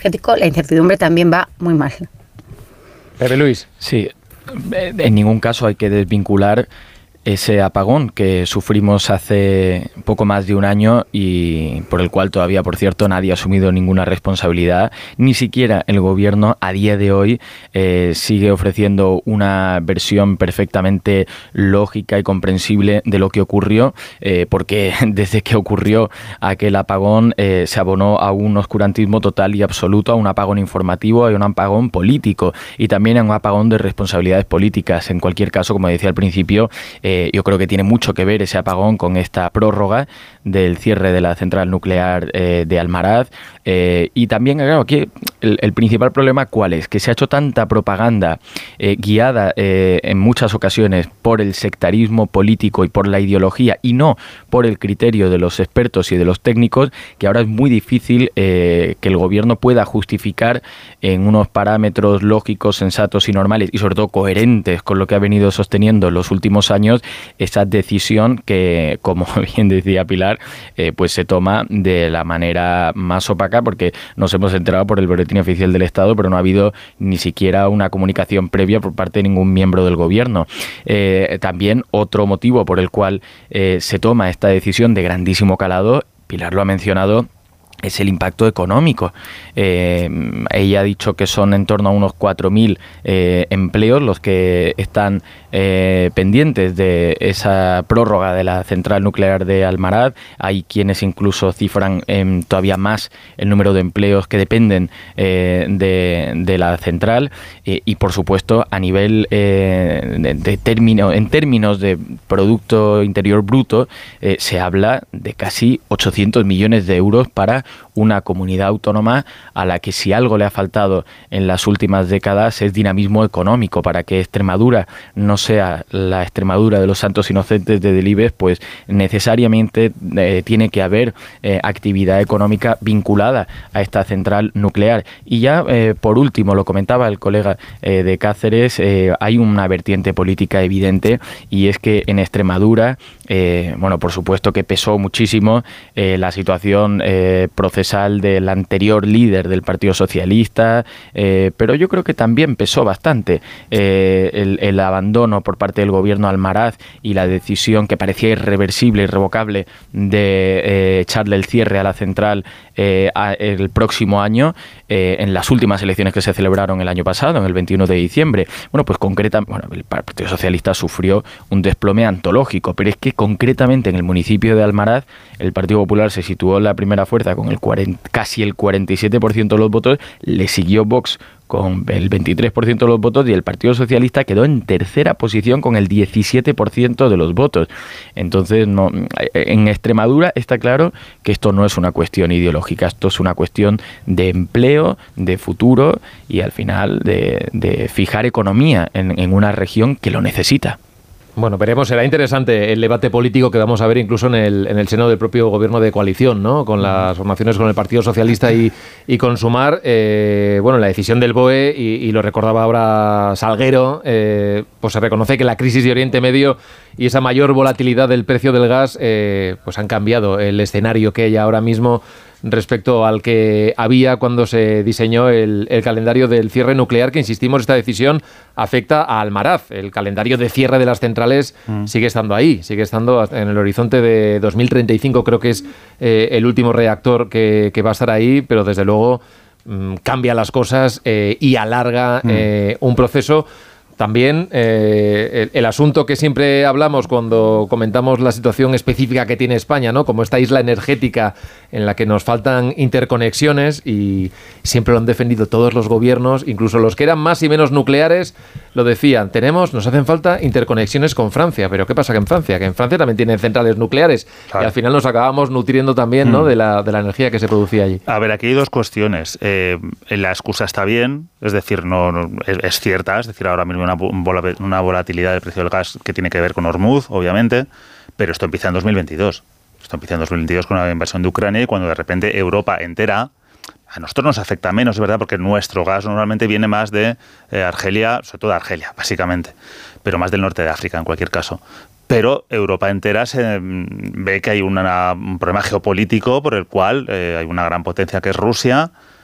energético, la incertidumbre también va muy mal. Pepe Luis. Sí, en ningún caso hay que desvincular ese apagón que sufrimos hace poco más de un año y por el cual todavía, por cierto, nadie ha asumido ninguna responsabilidad. Ni siquiera el gobierno a día de hoy sigue ofreciendo una versión perfectamente lógica y comprensible de lo que ocurrió, porque desde que ocurrió aquel apagón se abonó a un oscurantismo total y absoluto, a un apagón informativo, a un apagón político y también a un apagón de responsabilidades políticas. En cualquier caso, como decía al principio, yo creo que tiene mucho que ver ese apagón con esta prórroga del cierre de la central nuclear de Almaraz. Y también, claro, aquí el principal problema, ¿cuál es? Que se ha hecho tanta propaganda guiada en muchas ocasiones por el sectarismo político y por la ideología y no por el criterio de los expertos y de los técnicos, que ahora es muy difícil que el gobierno pueda justificar en unos parámetros lógicos, sensatos y normales y sobre todo coherentes con lo que ha venido sosteniendo en los últimos años esa decisión que, como bien decía Pilar, pues se toma de la manera más opaca, porque nos hemos enterado por el boletín oficial del Estado, pero no ha habido ni siquiera una comunicación previa por parte de ningún miembro del gobierno. También otro motivo por el cual se toma esta decisión de grandísimo calado, Pilar lo ha mencionado, es el impacto económico. Ella ha dicho que son en torno a unos 4.000 empleos los que están pendientes de esa prórroga de la central nuclear de Almaraz. Hay quienes incluso cifran todavía más el número de empleos que dependen de la central y por supuesto a nivel en términos de Producto Interior Bruto se habla de casi 800 millones de euros para una comunidad autónoma a la que si algo le ha faltado en las últimas décadas es dinamismo económico. Para que Extremadura no sea la Extremadura de los santos inocentes de Delibes, pues necesariamente tiene que haber actividad económica vinculada a esta central nuclear. Y ya por último, lo comentaba el colega de Cáceres, hay una vertiente política evidente y es que en Extremadura, bueno, por supuesto que pesó muchísimo la situación procesal del anterior líder del Partido Socialista, pero yo creo que también pesó bastante el abandono por parte del gobierno Almaraz y la decisión que parecía irreversible, irrevocable de echarle el cierre a la central el próximo año, en las últimas elecciones que se celebraron el año pasado, en el 21 de diciembre. Bueno, pues el Partido Socialista sufrió un desplome antológico, pero es que concretamente en el municipio de Almaraz el Partido Popular se situó en la primera fuerza con casi el 47% de los votos, le siguió Vox con el 23% de los votos y el Partido Socialista quedó en tercera posición con el 17% de los votos. Entonces, no, en Extremadura está claro que esto no es una cuestión ideológica, esto es una cuestión de empleo, de futuro y al final de fijar economía en una región que lo necesita. Bueno, veremos, será interesante el debate político que vamos a ver incluso en el seno del propio gobierno de coalición, ¿no? Con las formaciones con el Partido Socialista y con Sumar. Bueno, la decisión del BOE, y lo recordaba ahora Salguero, pues se reconoce que la crisis de Oriente Medio y esa mayor volatilidad del precio del gas pues han cambiado el escenario que hay ahora mismo respecto al que había cuando se diseñó el calendario del cierre nuclear, que insistimos, esta decisión afecta a Almaraz. El calendario de cierre de las centrales sigue estando ahí, sigue estando en el horizonte de 2035, creo que es el último reactor que va a estar ahí, pero desde luego cambia las cosas y alarga un proceso. También el asunto que siempre hablamos cuando comentamos la situación específica que tiene España, ¿no? Como esta isla energética en la que nos faltan interconexiones, y siempre lo han defendido todos los gobiernos, incluso los que eran más y menos nucleares, lo decían, nos hacen falta interconexiones con Francia. Pero ¿qué pasa que en Francia? Que en Francia también tienen centrales nucleares, claro. Y al final nos acabamos nutriendo también, ¿no? de la energía que se producía allí. A ver, aquí hay dos cuestiones. La excusa está bien, es decir, no es cierta, es decir, ahora mismo una volatilidad del precio del gas que tiene que ver con Hormuz, obviamente, pero esto empieza en 2022. Esto empieza en 2022 con la invasión de Ucrania, y cuando de repente Europa entera, a nosotros nos afecta menos, es verdad, porque nuestro gas normalmente viene más de Argelia, sobre todo de Argelia, básicamente, pero más del norte de África en cualquier caso. Pero Europa entera se ve que hay un problema geopolítico por el cual hay una gran potencia que es Rusia,